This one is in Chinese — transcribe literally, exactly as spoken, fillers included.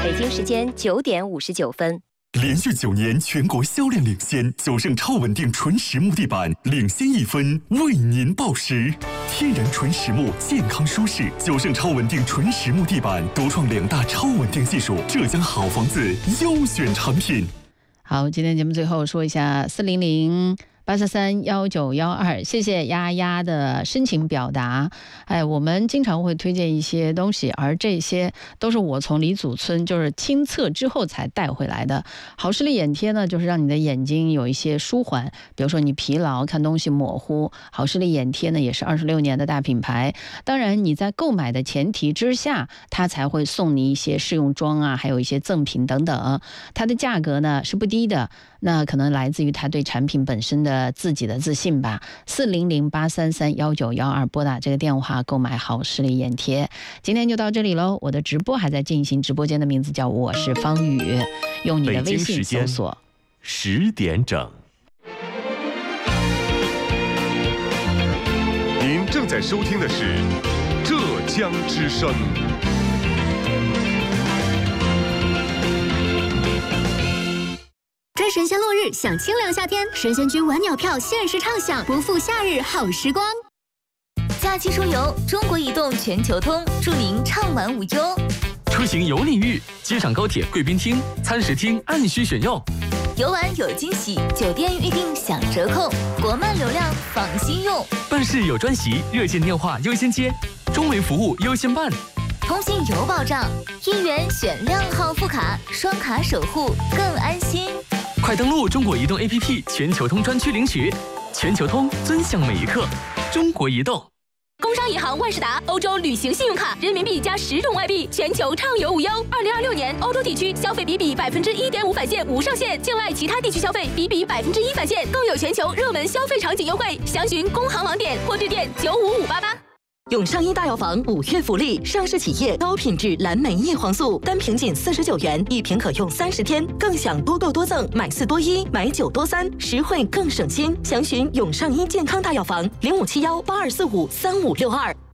北京时间九点五十九分。 连续九年全国销量领先，九盛超稳定纯实木地板领先一分，为您报时。天然纯实木，健康舒适。九盛超稳定纯实木地板独创两大超稳定技术，浙江好房子优选产品。 好，今天节目最后说一下四零零八三三幺九幺二，谢谢丫丫的深情表达。哎，我们经常会推荐一些东西，而这些都是我从李祖村就是亲测之后才带回来的。好视力眼贴呢，就是让你的眼睛有一些舒缓，比如说你疲劳、看东西模糊，好视力眼贴呢也是二十六年的大品牌。当然你在购买的前提之下，它才会送你一些试用装啊，还有一些赠品等等。它的价格呢是不低的，那可能来自于它对产品本身的自己的自信吧。四零零八三三幺九幺二拨打这个电话购买好视力眼贴。今天就到这里喽，我的直播还在进行，直播间的名字叫我是方宇，用你的微信搜索十点整。 您正在收听的是浙江之声。 追神仙落日，享清凉夏天，神仙居晚鸟票限时畅享，不负夏日好时光。 假期出游，中国移动全球通，祝您畅玩无忧。 出行有礼遇，机场高铁贵宾厅、餐食厅按需选用。 游玩有惊喜，酒店预订享折扣，国漫流量放心用。 办事有专席，热线电话优先接，中维服务优先办。 通信有保障，一元选靓号副卡，双卡守护更安心。 快登录中国移动 A P P 全球通专区领取，全球通尊享每一刻。中国移动。 工商银行万事达欧洲旅行信用卡，人民币加十种外币，全球畅游无忧。二零二六年欧洲地区消费比比百分之一点五返现无上限，境外其他地区消费比比百分之一返现，更有全球热门消费场景优惠。详询工行网点或致电九五五八八。 永上一大药房五月福利，上市企业高品质蓝莓叶黄素，单瓶仅四十九元，一瓶可用三十天，更享多购多赠，买四多一，买九多三，实惠更省心。详询永上一健康大药房零五七幺八二四五三五六二。